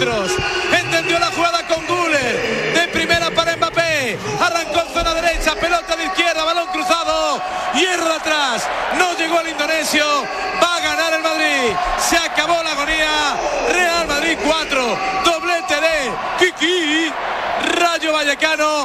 metros. Entendió la jugada con Güler. De primera para Mbappé. Arrancó en zona derecha, pelota de izquierda, balón cruzado. Hierro atrás. No llegó el indonesio. Va a ganar el Madrid. Se acabó la agonía. Real Madrid 4. Doblete de Kiki. Rayo Vallecano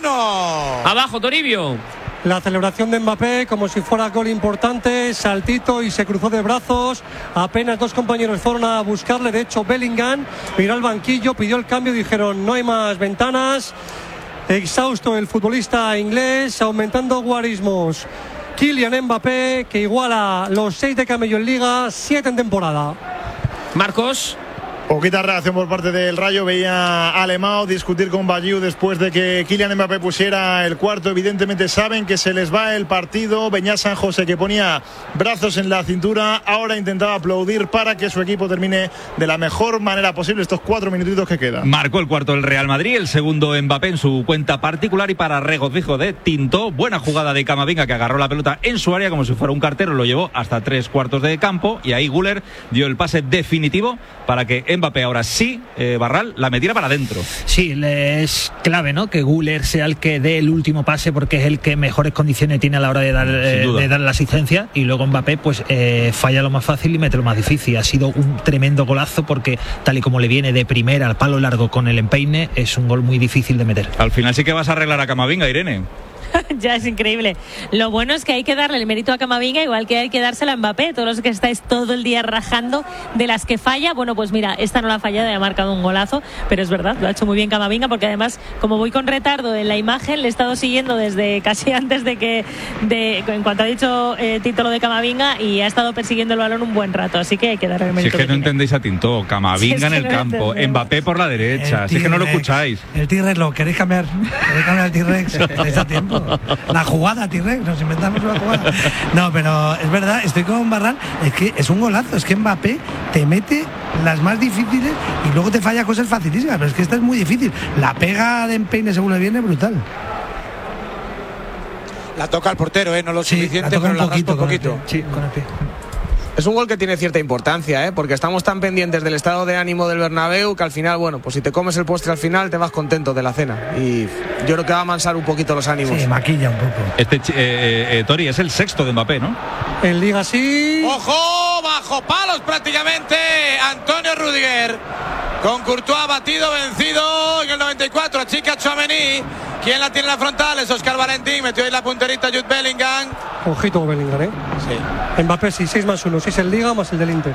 1. Abajo, Toribio. La celebración de Mbappé como si fuera gol importante, saltito y se cruzó de brazos. Apenas dos compañeros fueron a buscarle. De hecho, Bellingham miró al banquillo, pidió el cambio, dijeron no hay más ventanas. Exhausto el futbolista inglés, aumentando guarismos. Kylian Mbappé, que iguala los 6 de Camello en Liga, 7 en temporada. Marcos. Poquita reacción por parte del Rayo. Veía a Alemão discutir con Baggio después de que Kylian Mbappé pusiera el cuarto. Evidentemente saben que se les va el partido. Beñat San José, que ponía brazos en la cintura, ahora intentaba aplaudir para que su equipo termine de la mejor manera posible estos 4 minutitos que quedan. Marcó el cuarto el Real Madrid, el segundo Mbappé en su cuenta particular, y para regocijo de Tinto, buena jugada de Camavinga, que agarró la pelota en su área como si fuera un cartero, lo llevó hasta 3 cuartos de campo, y ahí Güler dio el pase definitivo para que Mbappé ahora sí, Barral, la metiera para adentro. Sí, es clave, ¿no?, que Güler sea el que dé el último pase, porque es el que mejores condiciones tiene a la hora de dar la asistencia, y luego Mbappé pues falla lo más fácil y mete lo más difícil. Ha sido un tremendo golazo porque tal y como le viene de primera al palo largo con el empeine, es un gol muy difícil de meter. Al final sí que vas a arreglar a Camavinga, Irene. Ya es increíble. Lo bueno es que hay que darle el mérito a Camavinga, igual que hay que dárselo a Mbappé. Todos los que estáis todo el día rajando de las que falla, bueno, pues mira, esta no la ha fallado y ha marcado un golazo, pero es verdad, lo ha hecho muy bien Camavinga, porque además, como voy con retardo en la imagen, le he estado siguiendo desde casi antes en cuanto ha dicho Tito lo de Camavinga, y ha estado persiguiendo el balón un buen rato, así que hay que darle el mérito. Si es que no entendéis a Tinto, Camavinga en el campo, Mbappé por la derecha, si es que no lo escucháis. El T-Rex lo queréis cambiar. ¿Queréis cambiar el T-Rex? Está a tiempo. La jugada, T-Rex, nos inventamos una jugada. No, pero es verdad, estoy con Barral, es que es un golazo, es que Mbappé te mete las más difíciles y luego te falla cosas facilísimas, pero es que esta es muy difícil. La pega de empeine según le viene, brutal. La toca el portero, no lo suficiente, pero la raspa un poquito. Sí, con el pie. Es un gol que tiene cierta importancia, porque estamos tan pendientes del estado de ánimo del Bernabéu que al final, bueno, pues si te comes el postre al final te vas contento de la cena, y yo creo que va a amansar un poquito los ánimos. Sí, maquilla un poco. Tori, es el sexto de Mbappé, ¿no? En Liga sí. ¡Ojo! Bajo palos prácticamente Antonio Rüdiger. Con Courtois batido, vencido en el 94. Chica Tchouaméni. ¿Quién la tiene en la frontal? Es Óscar Valentín. Metió ahí la punterita Jude Bellingham. Ojito Bellingham, Sí. Mbappé sí, 6+1, 6 el Liga más el del Inter.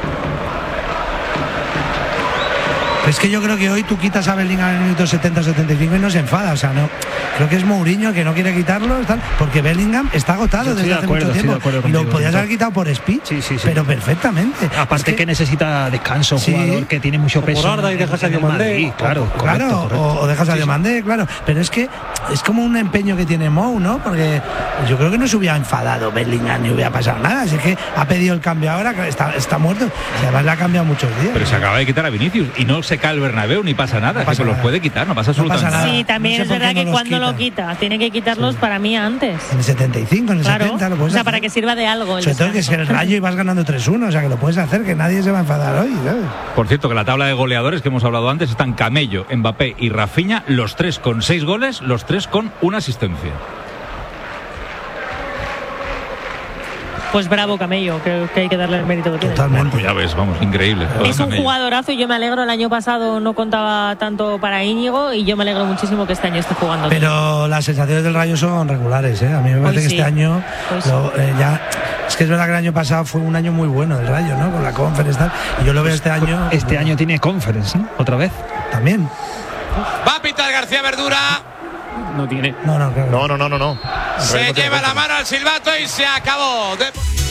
Es que yo creo que hoy tú quitas a Bellingham en el minuto 70-75 y no se enfada, o sea, no. Creo que es Mourinho que no quiere quitarlo, tal, porque Bellingham está agotado desde hace mucho tiempo. Y lo podías haber quitado por speed, sí. pero perfectamente. Aparte que necesita descanso, un jugador que tiene mucho peso. Por Arda y dejas a Diomandé. Claro, o dejas a Diomandé, claro. Pero es que es como un empeño que tiene Mou, ¿no? Porque yo creo que no se hubiera enfadado Bellingham ni hubiera pasado nada. Así que ha pedido el cambio ahora, que está muerto. Y además le ha cambiado muchos días. Pero se acaba de quitar a Vinicius y no se cae el Bernabéu ni pasa nada, que se los puede quitar, no pasa absolutamente nada. Sí, también es verdad que cuando lo quita, tiene que quitarlos para mí antes. En el 75, en el 70 lo puedes hacer. Para que sirva de algo. Sobre todo que es el Rayo y vas ganando 3-1, o sea que lo puedes hacer, que nadie se va a enfadar hoy, ¿sabes? Por cierto, que la tabla de goleadores que hemos hablado antes están Camello, Mbappé y Rafinha, los 3 con 6 goles, los 3 con 1 asistencia. Pues bravo Camello, creo que hay que darle el mérito que tiene. Bueno, pues ya ves, vamos, increíble. Es un jugadorazo y yo me alegro. El año pasado no contaba tanto para Íñigo y yo me alegro muchísimo que este año esté jugando. Pero las sensaciones del Rayo son regulares, ¿eh? A mí me parece que este año es que es verdad que el año pasado fue un año muy bueno del Rayo, ¿no? Con la Conference tal, y yo lo veo este año. Este año tiene Conference, ¿no? Otra vez. También. Va a pitar García Verdura. No tiene. No. No. Se lleva la mano al silbato y se acabó.